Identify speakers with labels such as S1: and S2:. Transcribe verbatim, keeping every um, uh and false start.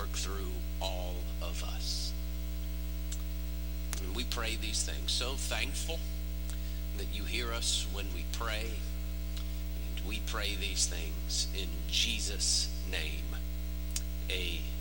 S1: work through all of us. And we pray these things, so thankful that you hear us when we pray. And we pray these things in Jesus' name. Amen.